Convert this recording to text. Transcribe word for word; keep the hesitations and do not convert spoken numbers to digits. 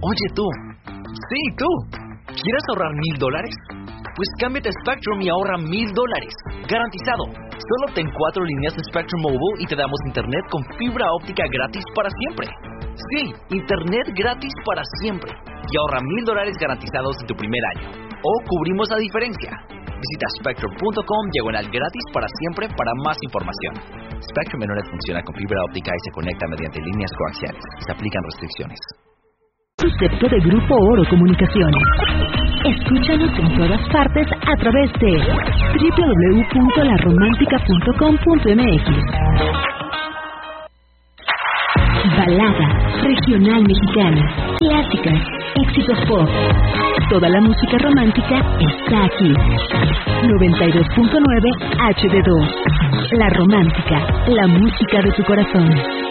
Oye tú, sí tú, ¿quieres ahorrar mil dólares? Pues cámbiate a Spectrum y ahorra mil dólares, garantizado. Solo obtén cuatro líneas de Spectrum Mobile y te damos internet con fibra óptica gratis para siempre. Sí, internet gratis para siempre. Y ahorra mil dólares garantizados en tu primer año. O cubrimos la diferencia. Visita spectrum punto com diagonal gratis para siempre para más información. Spectrum Internet funciona con fibra óptica y se conecta mediante líneas coaxiales. Se aplican restricciones. Concepto de Grupo Oro Comunicaciones. Escúchanos en todas partes a través de doble u doble u doble u punto la romántica punto com punto m x. Balada, regional mexicana, clásicas, éxitos pop. Toda la música romántica está aquí. noventa y dos punto nueve H D dos. La Romántica, la música de tu corazón.